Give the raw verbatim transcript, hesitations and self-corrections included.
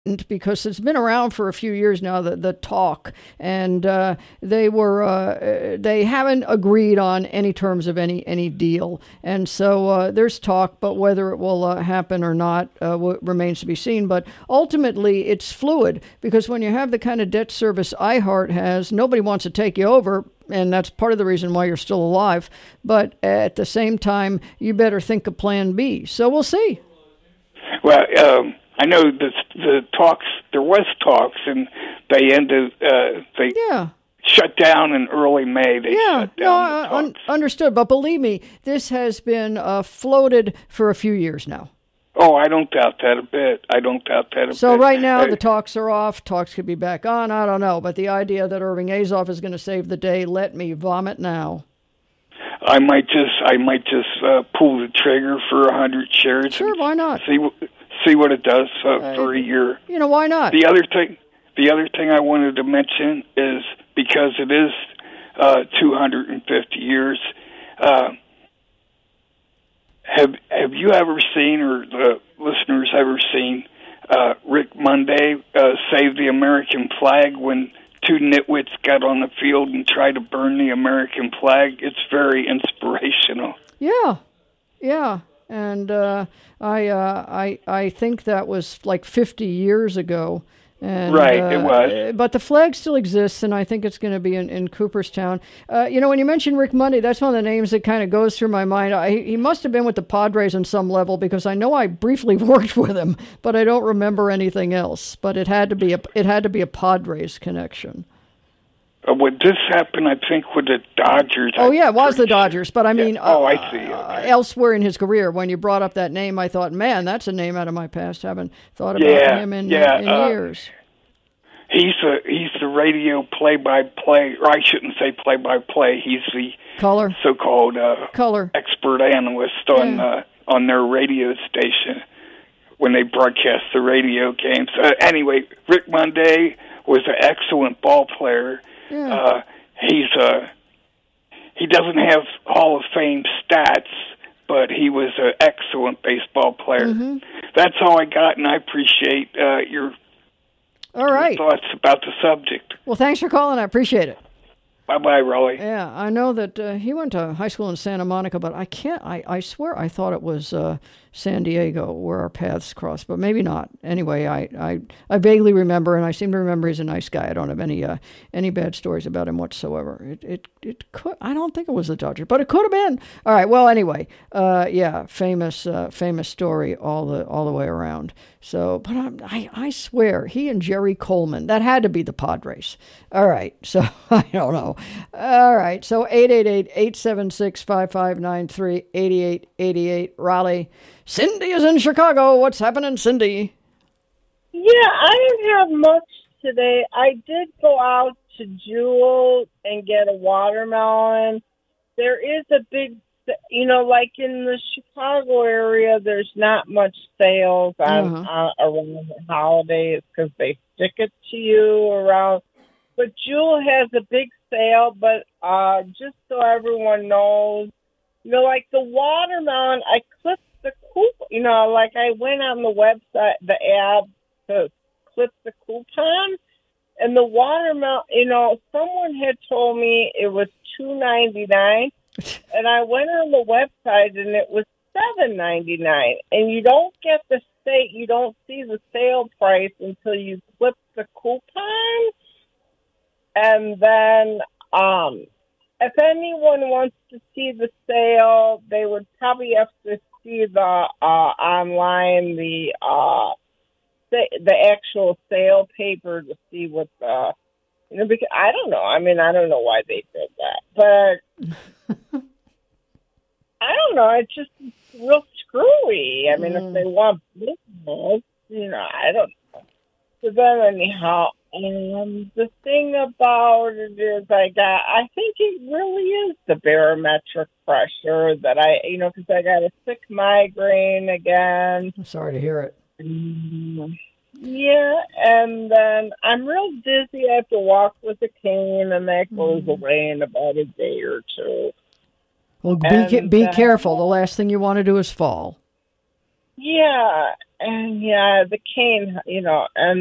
because it's been around for a few years now, the, the talk, and uh, they were uh, they haven't agreed on any terms of any any deal, and so uh, there's talk, but whether it will uh, happen or not uh, w- remains to be seen. But ultimately, it's fluid, because when you have the kind of debt service iHeart has, nobody wants to take you over. And that's part of the reason why you're still alive. But at the same time, you better think of plan B. So we'll see. Well, um, I know the the talks. There was talks, and they ended. Uh, they yeah. shut down in early May. They yeah, shut down no, the talks. Un- understood. But believe me, this has been uh, floated for a few years now. Oh, I don't doubt that a bit. I don't doubt that a so bit. So right now, I, the talks are off. Talks could be back on. I don't know. But the idea that Irving Azoff is going to save the day, let me vomit now. I might just, I might just uh, pull the trigger for a hundred shares. Sure, why not? See, see what it does uh, uh, for a year. You know, why not? The other thing, the other thing I wanted to mention is because it is uh, two hundred fifty years. Uh, Have Have you ever seen, or the listeners ever seen, uh, Rick Monday uh, save the American flag when two nitwits got on the field and tried to burn the American flag? It's very inspirational. Yeah, yeah, and uh, I uh, I I think that was like fifty years ago. And, right, uh, it was. But the flag still exists, and I think it's going to be in, in Cooperstown. Uh, you know, when you mention Rick Monday, that's one of the names that kind of goes through my mind. I, he must have been with the Padres on some level, because I know I briefly worked with him, but I don't remember anything else. But it had to be a it had to be a Padres connection. Uh, would this happen, I think, with the Dodgers? Oh, yeah, it was the sure. Dodgers. But, I mean, yeah. oh, uh, I see. Okay. Elsewhere in his career, when you brought up that name, I thought, man, that's a name out of my past. I haven't thought about yeah, him in, yeah, in uh, years. He's the, he's the radio play-by-play, or I shouldn't say play-by-play. He's the Color. so-called uh, Color. expert analyst on yeah. uh, on their radio station when they broadcast the radio games. Uh, anyway, Rick Monday was an excellent ball player. Yeah. Uh, he's uh, he doesn't have Hall of Fame stats, but he was an excellent baseball player. Mm-hmm. That's all I got, and I appreciate uh, your, all right. your thoughts about the subject. Well, thanks for calling. I appreciate it. Bye-bye, Raleigh. Yeah, I know that uh, he went to high school in Santa Monica, but I can't, I, I swear I thought it was uh, San Diego where our paths crossed, but maybe not. Anyway, I, I, I vaguely remember, and I seem to remember he's a nice guy. I don't have any uh, any bad stories about him whatsoever. It it it could, I don't think it was the Dodgers, but it could have been. All right, well, anyway, uh, yeah, famous uh, famous story all the all the way around. So, but I'm, I I swear he and Jerry Coleman, that had to be the Padres. All right, so I don't know. All right, so eight eight eight, eight seven six, five five nine three, eight eight eight eight, Raleigh. Cindy is in Chicago. What's happening, Cindy? Yeah, I didn't have much today. I did go out to Jewel and get a watermelon. There is a big, you know, like in the Chicago area, there's not much sales on Uh-huh. uh, around the holidays because they stick it to you around. But Jewel has a big sale, but uh, just so everyone knows, you know, like the watermelon, I clipped the coupon, you know, like I went on the website, the app to clip the coupon, and the watermelon, you know, someone had told me it was two ninety-nine, and I went on the website and it was seven ninety-nine, and you don't get the state, you don't see the sale price until you clip the coupon, and then, um, if anyone wants to see the sale, they would probably have to see the uh, online, the uh, the, the actual sale paper to see what the, you know, because I don't know. I mean, I don't know why they did that, but I don't know. It's just real screwy. I mean, mm. if they want business, you know, I don't know. So then anyhow, Um, the thing about it is I got, I think it really is the barometric pressure that I, you know, because I got a sick migraine again. I'm sorry to hear it. Mm, yeah, and then I'm real dizzy. I have to walk with a cane, and that goes mm. away in about a day or two. Well, be, ca- be careful. The last thing you want to do is fall. Yeah, and yeah, the cane, you know, and